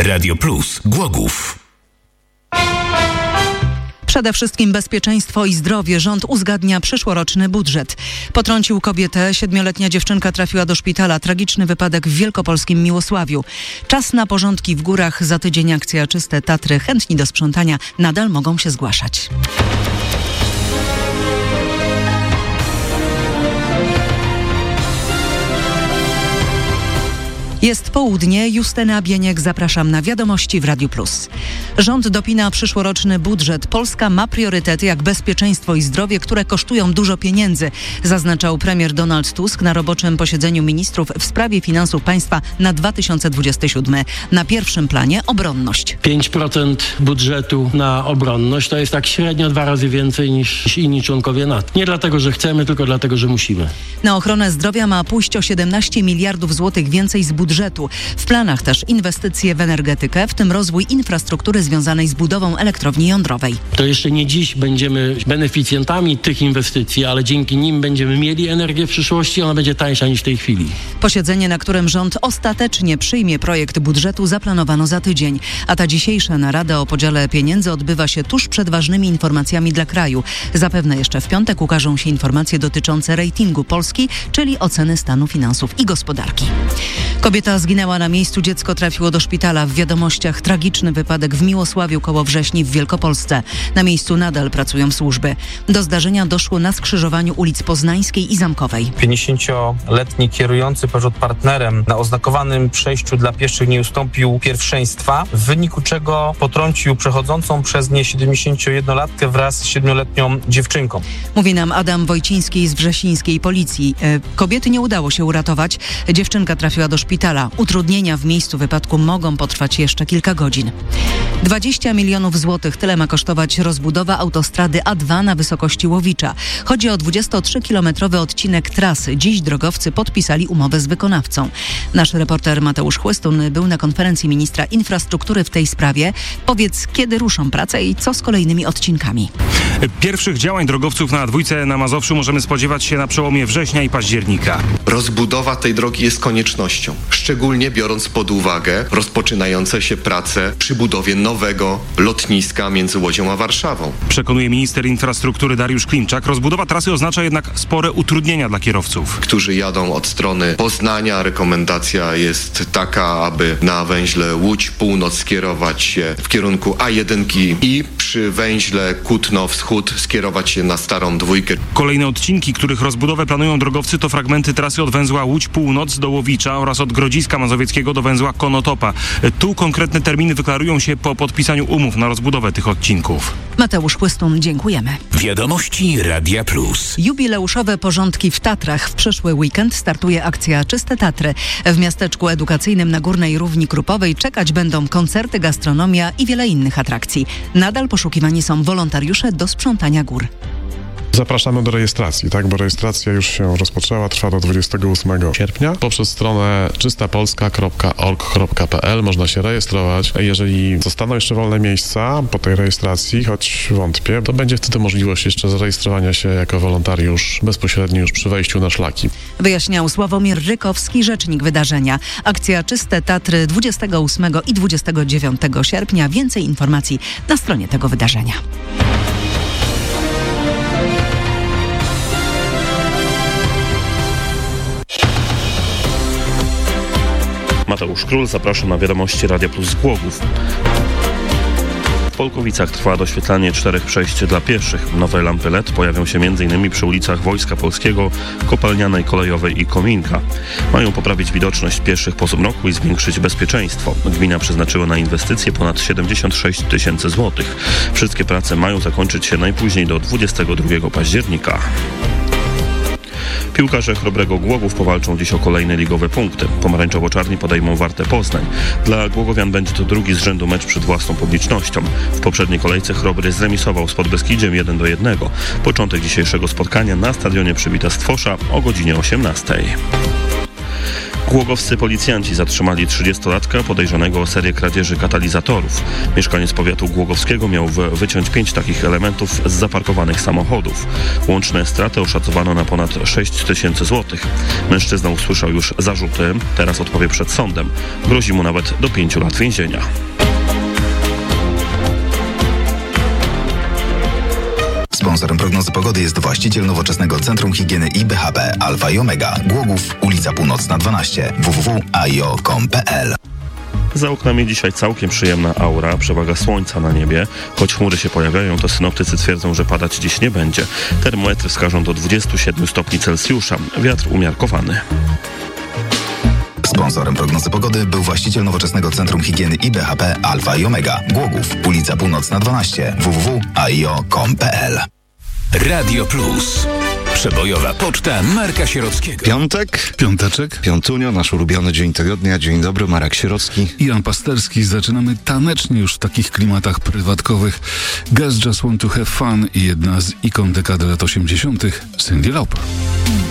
Radio Plus Głogów. Przede wszystkim bezpieczeństwo i zdrowie. Rząd uzgadnia przyszłoroczny budżet. Potrącił kobietę. 7-letnia dziewczynka trafiła do szpitala. Tragiczny wypadek w wielkopolskim Miłosławiu. Czas na porządki w górach. Za tydzień akcja Czyste Tatry. Chętni do sprzątania nadal mogą się zgłaszać. Jest południe. Justyna Bieniek, zapraszam na Wiadomości w Radiu Plus. Rząd dopina przyszłoroczny budżet. Polska ma priorytety jak bezpieczeństwo i zdrowie, które kosztują dużo pieniędzy, zaznaczał premier Donald Tusk na roboczym posiedzeniu ministrów w sprawie finansów państwa na 2027. Na pierwszym planie obronność. 5% budżetu na obronność to jest tak średnio 2 razy więcej niż inni członkowie NATO. Nie dlatego, że chcemy, tylko dlatego, że musimy. Na ochronę zdrowia ma pójść o 17 miliardów złotych więcej z budżetu. W planach też inwestycje w energetykę, w tym rozwój infrastruktury związanej z budową elektrowni jądrowej. To jeszcze nie dziś będziemy beneficjentami tych inwestycji, ale dzięki nim będziemy mieli energię w przyszłości, ona będzie tańsza niż w tej chwili. Posiedzenie, na którym rząd ostatecznie przyjmie projekt budżetu, zaplanowano za tydzień, a ta dzisiejsza narada o podziale pieniędzy odbywa się tuż przed ważnymi informacjami dla kraju. Zapewne jeszcze w piątek ukażą się informacje dotyczące ratingu Polski, czyli oceny stanu finansów i gospodarki. Kobieta zginęła na miejscu, dziecko trafiło do szpitala. W Wiadomościach tragiczny wypadek w Miłosławiu koło Wrześni w Wielkopolsce. Na miejscu nadal pracują służby. Do zdarzenia doszło na skrzyżowaniu ulic Poznańskiej i Zamkowej. 50-letni kierujący Peugeot Partnerem na oznakowanym przejściu dla pieszych nie ustąpił pierwszeństwa, w wyniku czego potrącił przechodzącą przez nie 71-latkę wraz z 7-letnią dziewczynką. Mówi nam Adam Wojciński z wrzesińskiej policji. Kobiety nie udało się uratować. Dziewczynka trafiła do szpitala. Utrudnienia w miejscu wypadku mogą potrwać jeszcze kilka godzin. 20 milionów złotych, tyle ma kosztować rozbudowa autostrady A2 na wysokości Łowicza. Chodzi o 23-kilometrowy odcinek trasy. Dziś drogowcy podpisali umowę z wykonawcą. Nasz reporter Mateusz Chłystun był na konferencji ministra infrastruktury w tej sprawie. Powiedz, kiedy ruszą prace i co z kolejnymi odcinkami? Pierwszych działań drogowców na A2 na Mazowszu możemy spodziewać się na przełomie września i października. Rozbudowa tej drogi jest koniecznością, szczególnie biorąc pod uwagę rozpoczynające się prace przy budowie nowego lotniska między Łodzią a Warszawą. Przekonuje minister infrastruktury Dariusz Klimczak. Rozbudowa trasy oznacza jednak spore utrudnienia dla kierowców, którzy jadą od strony Poznania. Rekomendacja jest taka, aby na węźle Łódź Północ skierować się w kierunku A1 i przy węźle Kutno Wschód skierować się na Starą Dwójkę. Kolejne odcinki, których rozbudowę planują drogowcy, to fragmenty trasy od węzła Łódź Północ do Łowicza oraz od Grodziska Mazowieckiego do węzła Konotopa. Tu konkretne terminy wyklarują się po podpisaniu umów na rozbudowę tych odcinków. Mateusz Chłystun, dziękujemy. Wiadomości Radia Plus. Jubileuszowe porządki w Tatrach. W przyszły weekend startuje akcja Czyste Tatry. W miasteczku edukacyjnym na Górnej Równi Krupowej czekać będą koncerty, gastronomia i wiele innych atrakcji. Nadal poszukiwani są wolontariusze do sprzątania gór. Zapraszamy do rejestracji, bo rejestracja już się rozpoczęła, trwa do 28 sierpnia. Poprzez stronę czystapolska.org.pl można się rejestrować. Jeżeli zostaną jeszcze wolne miejsca po tej rejestracji, choć wątpię, to będzie wtedy możliwość jeszcze zarejestrowania się jako wolontariusz bezpośrednio już przy wejściu na szlaki. Wyjaśniał Sławomir Rykowski, rzecznik wydarzenia. Akcja Czyste Tatry 28 i 29 sierpnia. Więcej informacji na stronie tego wydarzenia. Mateusz Król, zapraszam na Wiadomości Radia Plus z Głogów. W Polkowicach trwa doświetlanie 4 przejść dla pieszych. Nowe lampy LED pojawią się m.in. przy ulicach Wojska Polskiego, Kopalnianej, Kolejowej i Kominka. Mają poprawić widoczność pieszych po zmroku i zwiększyć bezpieczeństwo. Gmina przeznaczyła na inwestycje ponad 76 tysięcy złotych. Wszystkie prace mają zakończyć się najpóźniej do 22 października. Piłkarze Chrobrego Głogów powalczą dziś o kolejne ligowe punkty. Pomarańczowo-czarni podejmą Wartę Poznań. Dla Głogowian będzie to drugi z rzędu mecz przed własną publicznością. W poprzedniej kolejce Chrobry zremisował z Podbeskidziem 1-1. Początek dzisiejszego spotkania na stadionie Przywita Stwosza o godzinie 18. Głogowscy policjanci zatrzymali 30-latka podejrzanego o serię kradzieży katalizatorów. Mieszkaniec powiatu głogowskiego miał wyciąć 5 takich elementów z zaparkowanych samochodów. Łączne straty oszacowano na ponad 6 tysięcy złotych. Mężczyzna usłyszał już zarzuty, teraz odpowie przed sądem. Grozi mu nawet do 5 lat więzienia. Sponsorem prognozy pogody jest właściciel nowoczesnego Centrum Higieny i BHP Alfa i Omega. Głogów, ulica Północna 12, www.aio.com.pl. Za oknami dzisiaj całkiem przyjemna aura, przewaga słońca na niebie. Choć chmury się pojawiają, to synoptycy twierdzą, że padać dziś nie będzie. Termometry wskażą do 27 stopni Celsjusza. Wiatr umiarkowany. Sponsorem prognozy pogody był właściciel nowoczesnego Centrum Higieny i BHP Alfa i Omega. Głogów, ulica Północna 12, www.aio.com.pl. Radio Plus. Przebojowa poczta Marka Sierockiego. Piąteczek, Piątunio, nasz ulubiony dzień tygodnia. Dzień dobry, Marek Sierocki i Jan Pasterski. Zaczynamy tanecznie już w takich klimatach prywatkowych. Guys Just Want to Have Fun i jedna z ikon dekady lat 80. Cyndi Lauper.